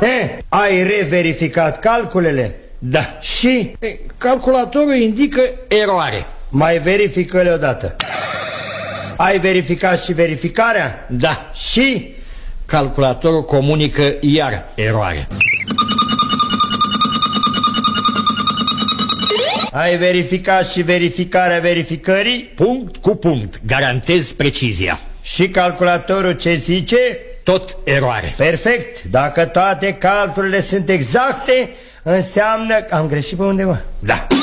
Ai reverificat calculele? Da. Și? Calculatorul indică eroare. Mai verifică-le odată. Ai verificat și verificarea? Da. Și? Calculatorul comunică iar eroare. Ai verificat și verificarea verificării? Punct cu punct. Garantez precizia. Și calculatorul ce zice? Tot eroare. Perfect. Dacă toate calculele sunt exacte, înseamnă că am greșit pe undeva. Da.